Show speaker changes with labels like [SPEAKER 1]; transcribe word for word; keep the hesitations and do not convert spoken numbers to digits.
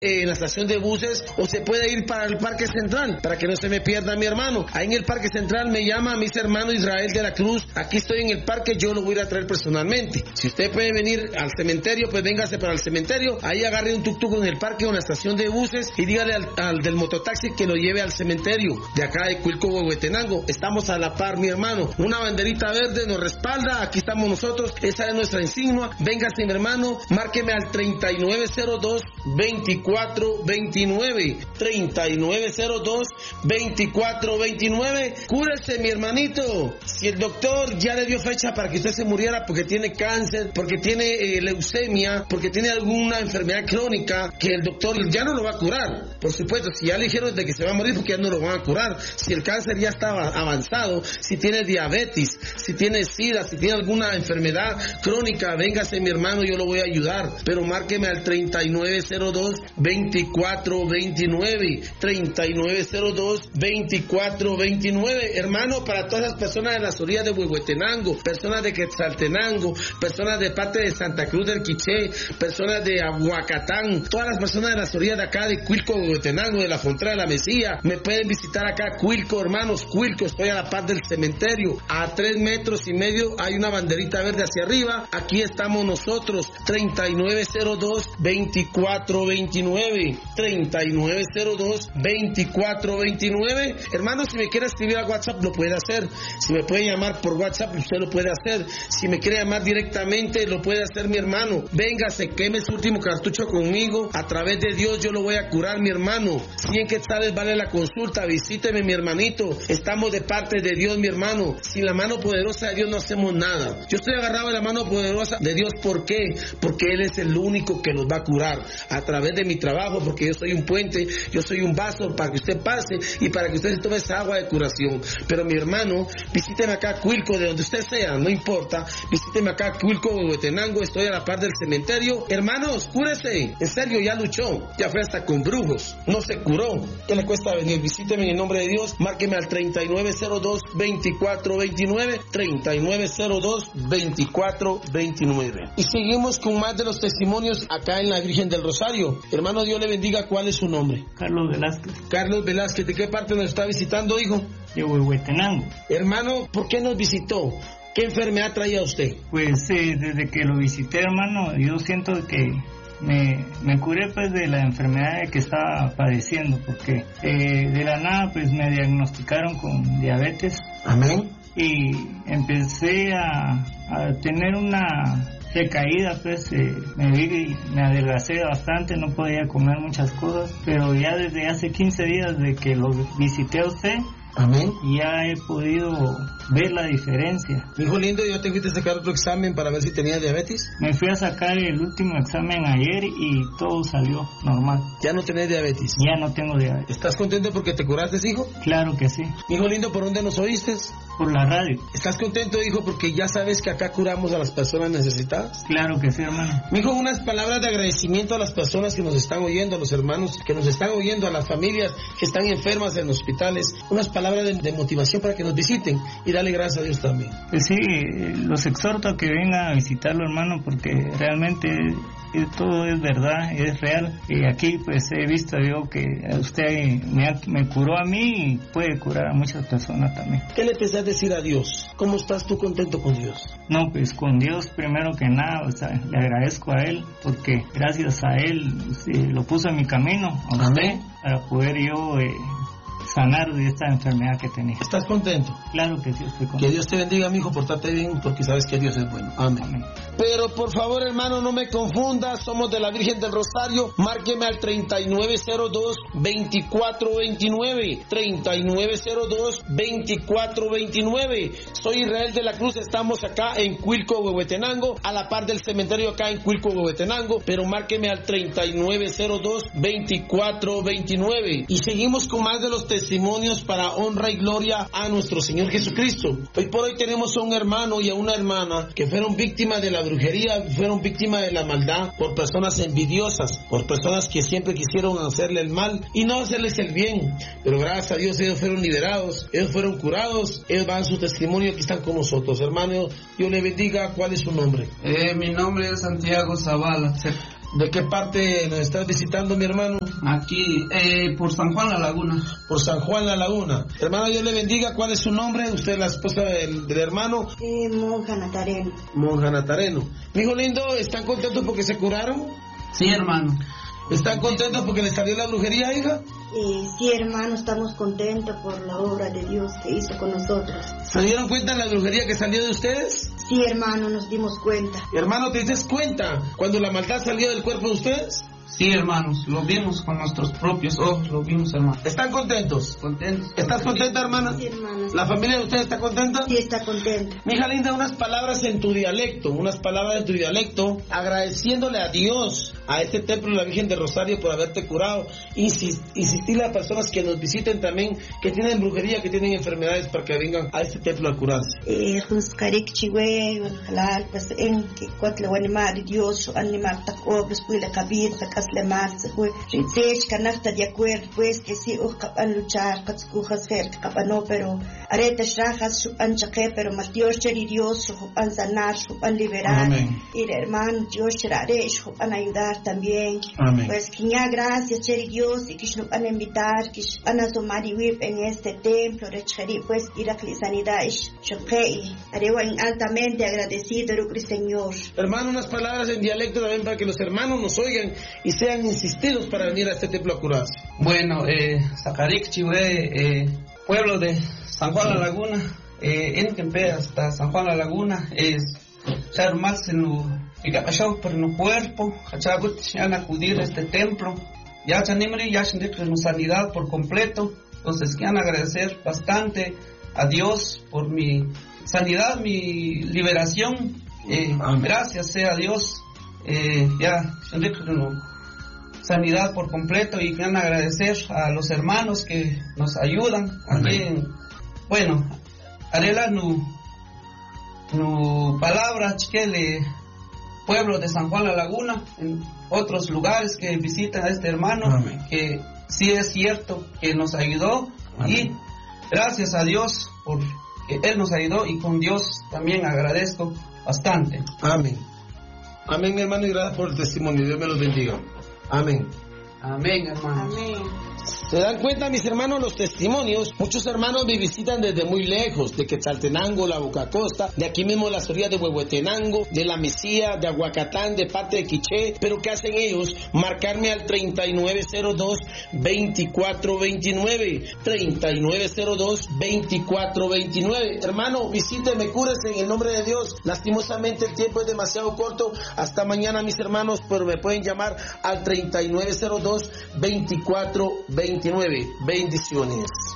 [SPEAKER 1] en la estación de buses o se puede ir para el Parque Central, para que no se me pierda mi hermano. Ahí en el Parque Central me llama mis hermanos Israel de la Cruz, aquí estoy en el parque, yo lo voy a ir a traer personalmente. Si usted puede venir al cementerio, pues véngase para el cementerio, ahí agarre un tuk-tuk en el parque o en la estación de buses y dígale al, al del mototaxi que lo lleve al cementerio de acá de Cuilco, Huehuetenango. Estamos a la par, mi hermano, una banderita verde nos respalda, aquí estamos nosotros, esa es nuestra insignia. Véngase mi hermano, márqueme al treinta y nueve cero dos, veinticuatro veintinueve, treinta y nueve cero dos, veinticuatro veintinueve. Cúrese mi hermanito, si el doctor ya le dio fecha para que usted se muriera porque tiene cáncer, porque tiene eh, leucemia, porque tiene alguna enfermedad crónica que el doctor ya no lo va a curar, por supuesto, si ya le dijeron de que se va a morir porque ya no lo van a curar, si el cáncer ya está avanzado, si tiene diabetes, si tiene sida, si tiene alguna enfermedad crónica, véngase mi hermano, yo lo voy a ayudar, pero márqueme al treinta y nueve cero dos, veinticuatro veintinueve, treinta y nueve cero dos, veinticuatro veintinueve, hermano, para todas las personas de las orillas de Huehuetenango, personas de Quetzaltenango, personas de parte de Santa Cruz del Quiché, personas de Aguacatán, todas las personas de las orillas de acá de Cuilco, Huehuetenango, de la frontera de la Mesía, me pueden visitar acá, Cuilco, hermanos, Cuilco, estoy a la par del cementerio, a tres metros y medio hay una banderita verde hacia arriba, aquí estamos nosotros, treinta y nueve cero dos, veinticuatro veintinueve, treinta y nueve cero dos, veinticuatro veintinueve, hermano, si me quiere escribir a WhatsApp lo puede hacer, si me puede llamar por WhatsApp usted lo puede hacer, si me quiere llamar directamente lo puede hacer mi hermano, véngase, queme su último cartucho conmigo, a través de Dios yo lo voy a curar mi hermano, cien quetzales vale la consulta, visíteme mi hermanito, estamos de parte de Dios mi hermano, sin la mano poderosa de Dios no hacemos nada, yo estoy agarrado de la mano poderosa de Dios, ¿por qué? Porque Él es el único que nos va a curar, a través de mi trabajo, porque yo soy un puente, yo soy un vaso para que usted pase y para que usted se tome esa agua de curación, pero mi hermano, visíteme acá Cuilco, de donde usted sea, no importa, visíteme acá Cuilco, Huehuetenango, estoy a la par del cementerio, hermanos, cúrese, en serio, ya luchó, ya fue hasta con brujos, no se curó, ¿qué le cuesta venir? Visíteme en el nombre de Dios, márqueme al treinta y nueve cero dos, veinticuatro veintinueve, treinta y nueve cero dos, veinticuatro veintinueve. Y seguimos con más de los testimonios acá en la Virgen del Rosario. Hermano, Dios le bendiga, ¿cuál es su nombre?
[SPEAKER 2] Carlos Velázquez.
[SPEAKER 1] Carlos Velázquez, ¿de qué parte nos está visitando, hijo?
[SPEAKER 2] De Huehuetenango.
[SPEAKER 1] Hermano, ¿por qué nos visitó? ¿Qué enfermedad traía usted?
[SPEAKER 2] Pues eh, desde que lo visité, hermano, yo siento que me, me curé pues de la enfermedad que estaba padeciendo, porque eh, de la nada pues me diagnosticaron con diabetes.
[SPEAKER 1] Amén.
[SPEAKER 2] Y empecé a, a tener una recaída, pues eh, me vi, me adelgacé bastante, no podía comer muchas cosas, pero ya desde hace quince días de que lo visité a usted,
[SPEAKER 1] amén,
[SPEAKER 2] ya he podido ver la diferencia.
[SPEAKER 1] Hijo lindo, ¿ya te fuiste a sacar otro examen para ver si tenía diabetes?
[SPEAKER 2] Me fui a sacar el último examen ayer y todo salió normal.
[SPEAKER 1] ¿Ya no tenés diabetes?
[SPEAKER 2] Ya no tengo diabetes.
[SPEAKER 1] ¿Estás contento porque te curaste, hijo?
[SPEAKER 2] Claro que sí.
[SPEAKER 1] Hijo lindo, ¿por dónde nos oíste?
[SPEAKER 2] Por la radio.
[SPEAKER 1] ¿Estás contento, hijo, porque ya sabes que acá curamos a las personas necesitadas?
[SPEAKER 2] Claro que sí, hermano.
[SPEAKER 1] Hijo, unas palabras de agradecimiento a las personas que nos están oyendo, a los hermanos que nos están oyendo, a las familias que están enfermas en hospitales, unas palabras de, de motivación para que nos visiten y dale gracias a Dios también.
[SPEAKER 2] Pues sí, los exhorto a que vengan a visitarlo, hermano, porque realmente eh, todo es verdad, es real. Y aquí pues he visto yo que usted me, ha, me curó a mí y puede curar a muchas personas también.
[SPEAKER 1] ¿Qué le pensás decir a Dios? ¿Cómo estás tú contento con Dios?
[SPEAKER 2] No, pues con Dios primero que nada, o sea, le agradezco a Él porque gracias a Él sí, lo puso en mi camino, a usted, para poder yo eh, sanar de esta enfermedad que tenía.
[SPEAKER 1] ¿Estás contento?
[SPEAKER 2] Claro que sí, estoy contento.
[SPEAKER 1] Que Dios te bendiga, mi hijo, portate bien, porque sabes que Dios es bueno. Amén. Amén. Pero por favor, hermano, no me confunda, somos de la Virgen del Rosario, márqueme al treinta y nueve cero dos, veinticuatro veintinueve, treinta y nueve cero dos, veinticuatro veintinueve. Soy Israel de la Cruz, estamos acá en Cuilco, Huehuetenango, a la par del cementerio acá en Cuilco, Huehuetenango, pero márqueme al treinta y nueve cero dos, veinticuatro veintinueve. Y seguimos con más de los testimonios para honra y gloria a nuestro Señor Jesucristo. Hoy por hoy tenemos a un hermano y a una hermana que fueron víctimas de la brujería, fueron víctimas de la maldad por personas envidiosas, por personas que siempre quisieron hacerle el mal y no hacerles el bien, pero gracias a Dios ellos fueron liberados, ellos fueron curados, ellos van su testimonio, aquí están con nosotros. Hermano, Dios le bendiga. ¿Cuál es su nombre?
[SPEAKER 3] Eh, mi nombre es Santiago Zavala.
[SPEAKER 1] ¿De qué parte nos estás visitando, mi hermano?
[SPEAKER 3] Aquí, eh, por San Juan La Laguna.
[SPEAKER 1] Por San Juan La Laguna. Hermano, Dios le bendiga. ¿Cuál es su nombre? Usted es la esposa del, del hermano.
[SPEAKER 4] Eh, Monja Natareno.
[SPEAKER 1] Monja Natareno. Mi hijo lindo, ¿están contentos porque se curaron?
[SPEAKER 3] Sí, hermano.
[SPEAKER 1] ¿Están contentos porque les salió la brujería, hija?
[SPEAKER 4] Eh, sí, hermano, estamos contentos por la obra de Dios que hizo con nosotros.
[SPEAKER 1] ¿Se dieron cuenta de la brujería que salió de ustedes?
[SPEAKER 4] Sí, hermano, nos dimos cuenta.
[SPEAKER 1] Hermano, ¿te dices cuenta cuando la maldad salió del cuerpo de ustedes?
[SPEAKER 3] Sí, hermanos, lo vimos con nuestros propios ojos, lo vimos, hermano.
[SPEAKER 1] ¿Están contentos?
[SPEAKER 3] Contentos.
[SPEAKER 1] ¿Estás contenta, hermana?
[SPEAKER 4] Sí, hermano.
[SPEAKER 1] ¿La familia de ustedes está contenta?
[SPEAKER 4] Sí, está contenta.
[SPEAKER 1] Mi hija linda, unas palabras en tu dialecto, unas palabras en tu dialecto, agradeciéndole a Dios, a este templo de la Virgen de Rosario por haberte curado. Insist, insistirle a las personas que nos visiten también, que tienen brujería, que tienen enfermedades, para que vengan a este templo a curarse.
[SPEAKER 4] Eh, Hunskarik Chiwe, Halal, pues en que cuatro animales Dios, animar tak obras, pues la cabida, le más fue ritech canasta de acuerdo pues que sí uh capan luchar catscujas fer capano pero areta shajas an chaque pero más Dios cheri Dios an sanar an liberar.
[SPEAKER 1] Amén.
[SPEAKER 4] Y hermano Dios cherare an ayudar también.
[SPEAKER 1] Amén.
[SPEAKER 4] Pues que ya gracias cheri Dios y que nos van a invitar que van a tomar y vivir en este templo de cheri pues ir a la sanidad chaque arewa altamente agradecido al Señor.
[SPEAKER 1] Hermano, unas palabras en dialecto también para que los hermanos nos oigan y sean insistidos para venir a este templo a curarse.
[SPEAKER 3] Bueno, eh, Zacarik Chihué, eh, pueblo de San Juan La Laguna, eh, en Kempe hasta San Juan La Laguna, es ser más en lo que por el cuerpo, van a acudir a este templo, ya chanimri, ya en sanidad por completo, entonces quiero agradecer bastante a Dios por mi sanidad, mi liberación, eh, gracias sea a Dios, eh, ya sanidad por completo y quiero agradecer a los hermanos que nos ayudan aquí en, bueno, arela nu nu palabra chiquele pueblo de San Juan La Laguna, en otros lugares que visitan a este hermano. Amén. Que sí es cierto que nos ayudó. Amén. Y gracias a Dios por que Él nos ayudó y con Dios también agradezco bastante.
[SPEAKER 1] Amén. Amén, mi hermano, y gracias por el testimonio. Dios me los bendiga. Amén.
[SPEAKER 3] Amén, hermano.
[SPEAKER 4] Amén.
[SPEAKER 1] ¿Se dan cuenta, mis hermanos, los testimonios? Muchos hermanos me visitan desde muy lejos, de Quetzaltenango, la Bocacosta, de aquí mismo de las orillas de Huehuetenango, de la Mesía, de Aguacatán, de parte de Quiché. Pero ¿qué hacen ellos? Marcarme al treinta y nueve cero dos, veinticuatro veintinueve. treinta y nueve cero dos, veinticuatro veintinueve. Hermano, visíteme, cúrese en el nombre de Dios. Lastimosamente el tiempo es demasiado corto. Hasta mañana, mis hermanos, pero me pueden llamar al treinta y nueve cero dos, veinticuatro veintinueve. Bendiciones.